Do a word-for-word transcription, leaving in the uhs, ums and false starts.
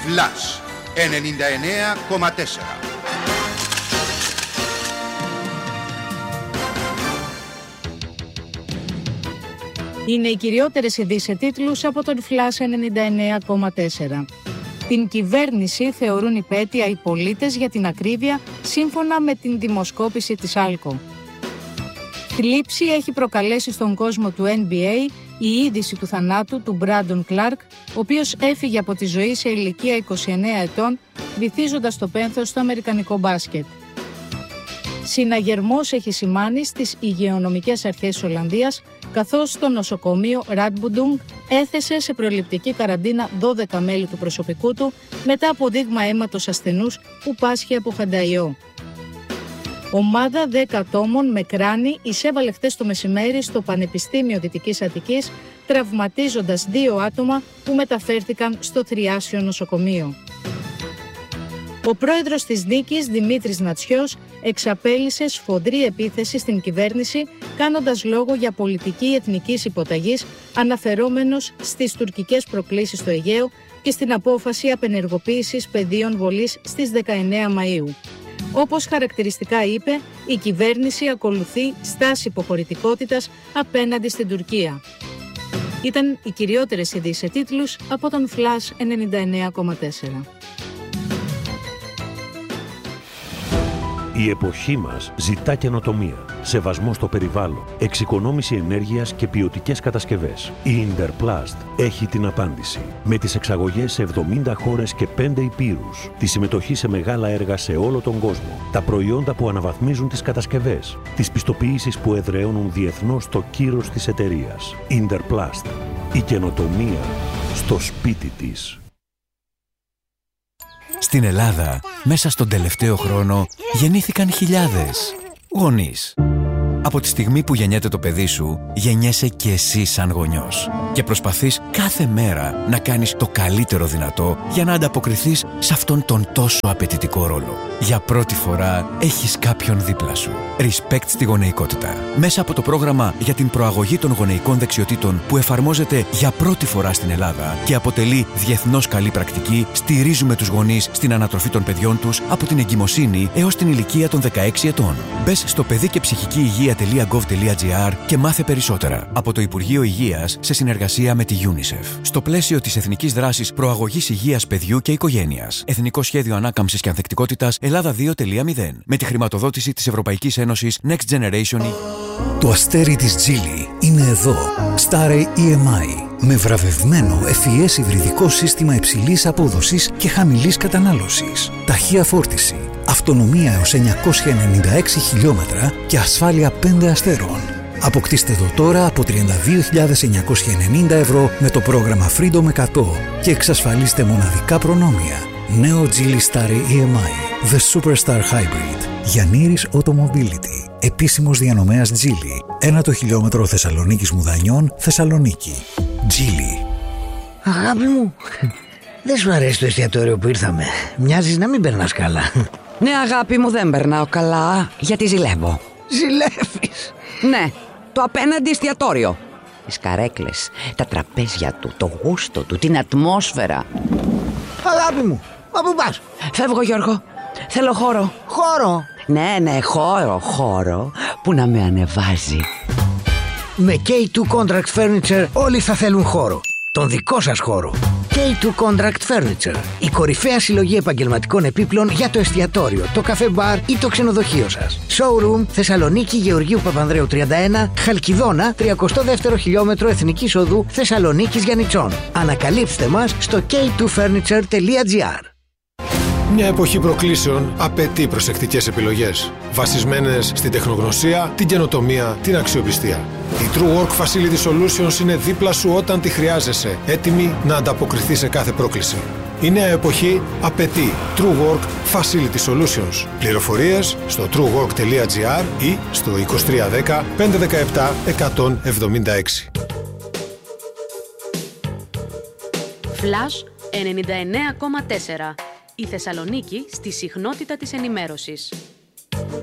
Flash ενενήντα εννέα κόμμα τέσσερα. Είναι οι κυριότερες ειδήσεις σε τίτλους από τον Flash ενενήντα εννέα κόμμα τέσσερα. Την κυβέρνηση θεωρούν υπέτεια οι πολίτες για την ακρίβεια, σύμφωνα με την δημοσκόπηση της Άλκο. Θλίψη έχει προκαλέσει στον κόσμο του N B A η είδηση του θανάτου του Μπράντον Κλάρκ, ο οποίος έφυγε από τη ζωή σε ηλικία είκοσι εννέα ετών, βυθίζοντας το πένθος στο αμερικανικό μπάσκετ. Συναγερμός έχει σημάνει στις υγειονομικές αρχές της Ολλανδίας, καθώς το νοσοκομείο Radboudum έθεσε σε προληπτική καραντίνα δώδεκα μέλη του προσωπικού του μετά από δείγμα αίματος ασθενούς που πάσχει από χανταϊό. Ομάδα δέκα ατόμων με κράνη εισέβαλε χτες το μεσημέρι στο Πανεπιστήμιο Δυτικής Αττικής, τραυματίζοντας δύο άτομα που μεταφέρθηκαν στο Θριάσιο νοσοκομείο. Ο πρόεδρος της Νίκης, Δημήτρης Νατσιός, εξαπέλυσε σφοδρή επίθεση στην κυβέρνηση, κάνοντας λόγο για πολιτική εθνικής υποταγής, αναφερόμενος στις τουρκικές προκλήσεις στο Αιγαίο και στην απόφαση απενεργοποίησης πεδίων βολής στις δεκαεννέα Μαΐου. Όπως χαρακτηριστικά είπε, η κυβέρνηση ακολουθεί στάση υποχωρητικότητας απέναντι στην Τουρκία. Ήταν οι κυριότερες ειδήσεις σε τίτλους από τον Flash ενενήντα εννέα κόμμα τέσσερα. Η εποχή μας ζητά καινοτομία, σεβασμό στο περιβάλλον, εξοικονόμηση ενέργειας και ποιοτικές κατασκευές. Η Interplast έχει την απάντηση. Με τις εξαγωγές σε εβδομήντα χώρες και πέντε υπήρους, τη συμμετοχή σε μεγάλα έργα σε όλο τον κόσμο, τα προϊόντα που αναβαθμίζουν τις κατασκευές, τις πιστοποιήσεις που εδραιώνουν διεθνώς το κύρος της εταιρείας. Interplast. Η καινοτομία στο σπίτι της. Στην Ελλάδα, μέσα στον τελευταίο χρόνο, γεννήθηκαν χιλιάδες γονείς. Από τη στιγμή που γεννιέται το παιδί σου, γεννιέσαι και εσύ σαν γονιός. Και προσπαθείς κάθε μέρα να κάνεις το καλύτερο δυνατό για να ανταποκριθείς σε αυτόν τον τόσο απαιτητικό ρόλο. Για πρώτη φορά έχεις κάποιον δίπλα σου. Respect στη γονεϊκότητα. Μέσα από το πρόγραμμα για την προαγωγή των γονεϊκών δεξιοτήτων που εφαρμόζεται για πρώτη φορά στην Ελλάδα και αποτελεί διεθνώς καλή πρακτική, στηρίζουμε τους γονείς στην ανατροφή των παιδιών τους από την εγκυμοσύνη έως την ηλικία των δεκαέξι ετών. Μπες στο παιδί και ψυχική υγεία τελεία γκοβ τελεία τζι άρ και μάθε περισσότερα από το Υπουργείο Υγείας σε συνεργασία με τη UNICEF. Στο πλαίσιο της Εθνικής Δράσης Προαγωγής Υγείας Παιδιού και Οικογένειας. Εθνικό Σχέδιο Ανάκαμψης και Ανθεκτικότητας Ελλάδα δύο τελεία μηδέν. Με τη χρηματοδότηση της Ευρωπαϊκής Ένωσης Next Generation. Το αστέρι της Geely είναι εδώ. Starry ι εμ άι. Με βραβευμένο εφ ι ες υβριδικό σύστημα υψηλής απόδοσης και χαμηλής κατανάλωσης. Ταχεία φόρτιση. Αυτονομία έως εννιακόσια ενενήντα έξι χιλιόμετρα και ασφάλεια πέντε αστέρων. Αποκτήστε το τώρα από τριάντα δύο χιλιάδες εννιακόσια ενενήντα ευρώ με το πρόγραμμα Freedom εκατό και εξασφαλίστε μοναδικά προνόμια. Νέο Geely Starry ι εμ άι. The Superstar Hybrid. Γιαννήρης Automobility. Επίσημος διανομέας Geely. Ένα το χιλιόμετρο Θεσσαλονίκης Μουδανιών, Θεσσαλονίκη. Geely. Αγάπη μου, δεν σου αρέσει το εστιατόριο που ήρθαμε? Μοιάζεις να μην περνάς καλά. Ναι, αγάπη μου, δεν περνάω καλά, γιατί ζηλεύω. Ζηλεύεις? Ναι, το απέναντι εστιατόριο. Τις καρέκλες, τα τραπέζια του, το γούστο του, την ατμόσφαιρα. Αγάπη μου, μα πού πας? Φεύγω, Γιώργο. Θέλω χώρο. Χώρο? Ναι, ναι, χώρο, χώρο που να με ανεβάζει. Με κέι τού Contract Furniture όλοι θα θέλουν χώρο. Τον δικό σας χώρο. κέι τού Contract Furniture. Η κορυφαία συλλογή επαγγελματικών επίπλων για το εστιατόριο, το καφέ μπαρ ή το ξενοδοχείο σας. Showroom Θεσσαλονίκη Γεωργίου Παπανδρέου τριάντα ένα, Χαλκιδόνα, τριακοστό δεύτερο χιλιόμετρο Εθνικής Οδού Θεσσαλονίκης Γιαννιτσών. Ανακαλύψτε μας στο κέι τού φέρνιτσερ τελεία τζι άρ. Μια εποχή προκλήσεων απαιτεί προσεκτικές επιλογές, βασισμένες στην τεχνογνωσία, την καινοτομία, την αξιοπιστία. Η True Work Facility Solutions είναι δίπλα σου όταν τη χρειάζεσαι, έτοιμη να ανταποκριθεί σε κάθε πρόκληση. Η νέα εποχή απαιτεί True Work Facility Solutions. Πληροφορίες στο true work τελεία τζι άρ ή στο είκοσι τρία δέκα πεντακόσια δεκαεπτά εκατόν εβδομήντα έξι. Flash ενενήντα εννέα κόμμα τέσσερα. Η Θεσσαλονίκη στη συχνότητα της ενημέρωσης.